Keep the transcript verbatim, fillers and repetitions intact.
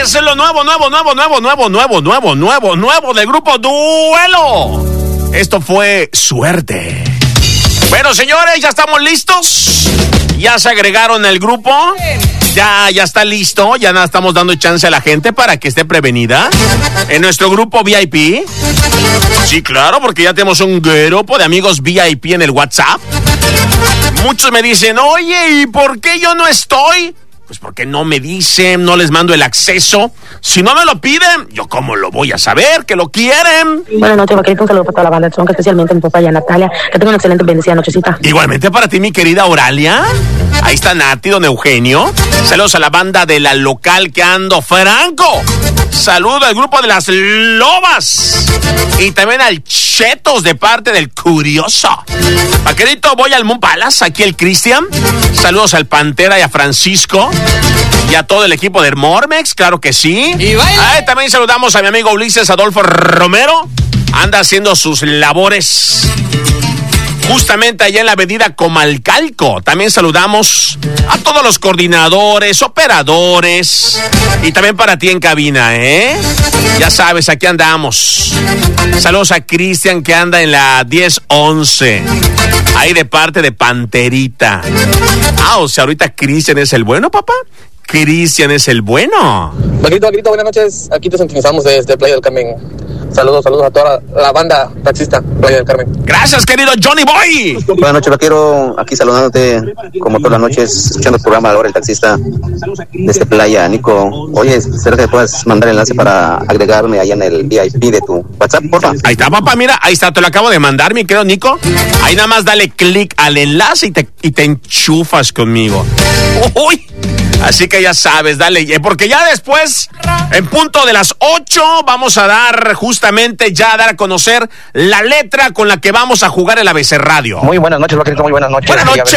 es lo nuevo, nuevo, nuevo, nuevo, nuevo, nuevo, nuevo, nuevo, nuevo del grupo Duelo. Esto fue Suerte. Bueno, señores, ya estamos listos. Ya se agregaron al grupo. Ya, ya está listo. Ya nada, estamos dando chance a la gente para que esté prevenida. En nuestro grupo V I P. Sí, claro, porque ya tenemos un grupo de amigos V I P en el WhatsApp. Muchos me dicen, oye, ¿y por qué yo no estoy? Pues porque no me dicen, no les mando el acceso. Si no me lo piden, ¿yo cómo lo voy a saber que lo quieren? Buenas noches, vaquerito, un saludo para toda la banda, son especialmente mi papá y a Natalia. Que tengan una excelente bendecida nochecita. Igualmente para ti, mi querida Oralia. Ahí está Nati, don Eugenio. Saludos a la banda de la local que ando Franco. Saludo al grupo de las Lobas. Y también al Chetos de parte del Curioso. Vaquerito, voy al Moon Palace, aquí el Cristian. Saludos al Pantera y a Francisco. Y a todo el equipo de Mormex, claro que sí. Y Ay, también saludamos a mi amigo Ulises Adolfo Romero. Anda haciendo sus labores justamente allá en la avenida Comalcalco. También saludamos a todos los coordinadores, operadores. Y también para ti en cabina, ¿eh? Ya sabes, aquí andamos. Saludos a Cristian que anda en la diez once. Ahí de parte de Panterita. Ah, o sea, ahorita Cristian es el bueno, papá. Cristian es el bueno. Vaquerito, Vaquerito, buenas noches. Aquí te sintonizamos desde Playa del Carmen. Saludos, saludos a toda la, la banda taxista Playa del Carmen. Gracias, querido Johnny Boy. Buenas noches, Vaquero. Aquí saludándote como todas las noches, escuchando el programa Ahora el Taxista desde Playa. Nico, oye, ¿será que puedes mandar el enlace para agregarme allá en el V I P de tu WhatsApp, porfa? Ahí está, papá, mira, ahí está, te lo acabo de mandar, mi querido Nico. Ahí nada más dale clic al enlace y te, y te enchufas conmigo. Uy. Así que ya sabes, dale, porque ya después, en punto de las ocho, vamos a dar justamente ya a dar a conocer la letra con la que vamos a jugar el A B C Radio. Muy buenas noches, Vaquerito, muy buenas noches. Buenas noches.